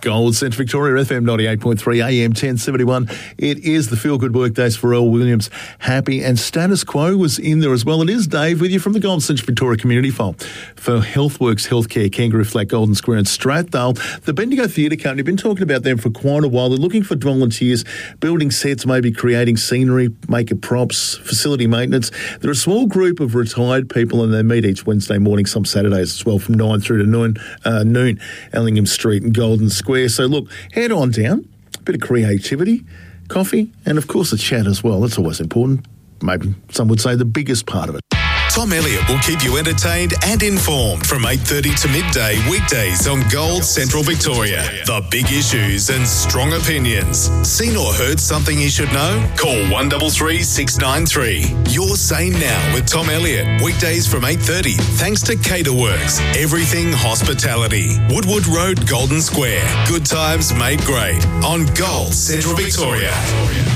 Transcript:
Gold Central Victoria, FM 98.3, AM 1071. It is the Feel Good Workdays for Earl Williams. Happy and Status Quo was in there as well. It is Dave with you from the Gold Central Victoria Community File for Healthworks Healthcare, Kangaroo Flat, Golden Square and Strathdale. The Bendigo Theatre Company, been talking about them for quite a while. They're looking for volunteers, building sets, maybe creating scenery, making props, facility maintenance. They're a small group of retired people and they meet each Wednesday morning, some Saturdays as well, from 9 through to noon, Ellingham Street and Golden Square. So look, head on down, a bit of creativity, coffee, and of course a chat as well. That's always important. Maybe some would say the biggest part of it. Tom Elliott will keep you entertained and informed from 8:30 to midday weekdays on Gold Central Victoria. The big issues and strong opinions. Seen or heard something you should know? Call 133 693. You're Sane Now with Tom Elliott. Weekdays from 8:30 thanks to Caterworks. Everything hospitality. Woodwood Road, Golden Square. Good times made great on Gold Central Victoria.